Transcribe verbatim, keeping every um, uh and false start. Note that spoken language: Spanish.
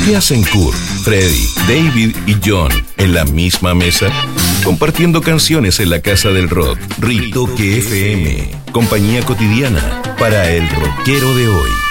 ¿Qué hacen Kurt, Freddy, David y John en la misma mesa? Compartiendo canciones en la Casa del Rock. Ritoque F M, compañía cotidiana para el rockero de hoy.